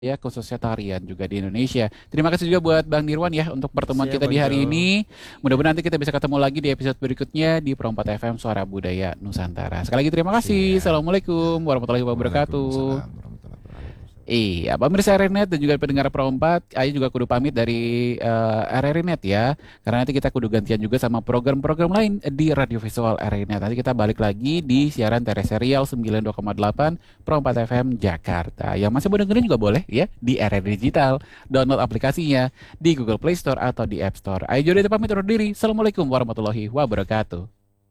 ya khususnya tarian juga di Indonesia. Terima kasih juga buat Bang Nirwan ya untuk pertemuan Siap kita di Bang Jo. hari ini. Mudah-mudahan nanti kita bisa ketemu lagi di episode berikutnya di Perompat FM Suara Budaya Nusantara. Sekali lagi terima kasih. Siap. Assalamualaikum warahmatullahi wabarakatuh. Waalaikumsalam warahmatullahi wabarakatuh. Iya, pemirsa RRNet dan juga pendengar Perompat, Ayu juga kudu pamit dari RRNet ya. Karena nanti kita kudu gantian juga sama program-program lain di Radio Visual RRNet. Nanti kita balik lagi di siaran teleserial 92,8 Perompat FM Jakarta. Yang masih mau dengerin juga boleh ya di RRN Digital. Download aplikasinya di Google Play Store atau di App Store. Ayu jadi pamit undur diri. Assalamualaikum warahmatullahi wabarakatuh.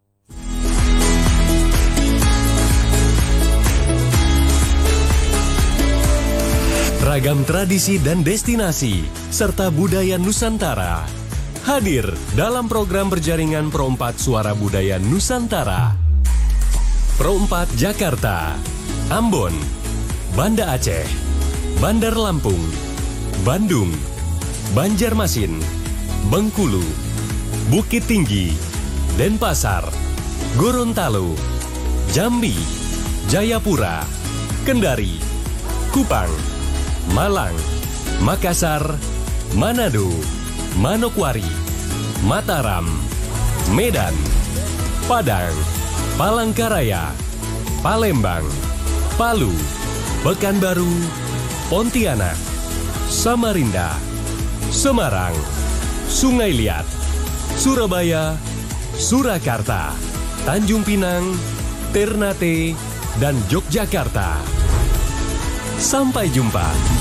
Ragam tradisi dan destinasi, serta budaya Nusantara. Hadir dalam program berjaringan Perompat Suara Budaya Nusantara. Perompat Jakarta, Ambon, Banda Aceh, Bandar Lampung, Bandung, Banjarmasin, Bengkulu, Bukit Tinggi, Denpasar, Gorontalo, Jambi, Jayapura, Kendari, Kupang, Malang, Makassar, Manado, Manokwari, Mataram, Medan, Padang, Palangkaraya, Palembang, Palu, Pekanbaru, Pontianak, Samarinda, Semarang, Sungai Liat, Surabaya, Surakarta, Tanjung Pinang, Ternate, dan Yogyakarta. Sampai jumpa.